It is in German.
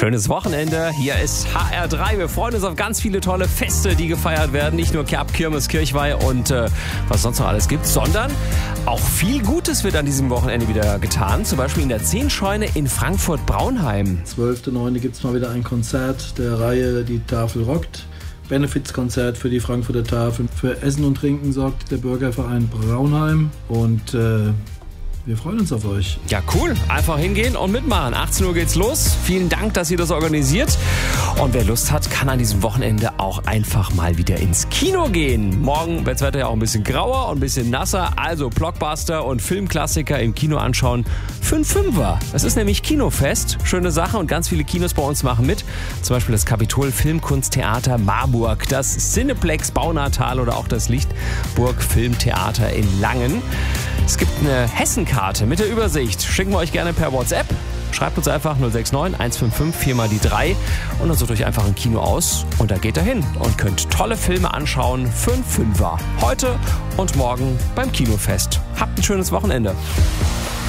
Schönes Wochenende. Hier ist HR3. Wir freuen uns auf ganz viele tolle Feste, die gefeiert werden. Nicht nur Kerb, Kirmes, Kirchweih und was sonst noch alles gibt, sondern auch viel Gutes wird an diesem Wochenende wieder getan. Zum Beispiel in der 10-Scheune in Frankfurt-Braunheim. 12.09. gibt es mal wieder ein Konzert der Reihe Die Tafel rockt. Benefizkonzert für die Frankfurter Tafel. Für Essen und Trinken sorgt der Bürgerverein Braunheim und wir freuen uns auf euch. Ja, cool. Einfach hingehen und mitmachen. 18 Uhr geht's los. Vielen Dank, dass ihr das organisiert. Und wer Lust hat, kann an diesem Wochenende auch einfach mal wieder ins Kino gehen. Morgen wird das Wetter ja auch ein bisschen grauer und ein bisschen nasser. Also Blockbuster und Filmklassiker im Kino anschauen für einen Fünfer. Das ist nämlich Kinofest. Schöne Sache und ganz viele Kinos bei uns machen mit. Zum Beispiel das Kapitol Filmkunsttheater Marburg, das Cineplex Baunatal oder auch das Lichtburg Filmtheater in Langen. Es gibt eine Hessenkarte mit der Übersicht. Schicken wir euch gerne per WhatsApp. Schreibt uns einfach 069 155 4 mal die 3 und dann sucht euch einfach ein Kino aus und da geht ihr hin und könnt tolle Filme anschauen für einen Fünfer. Heute und morgen beim Kinofest. Habt ein schönes Wochenende.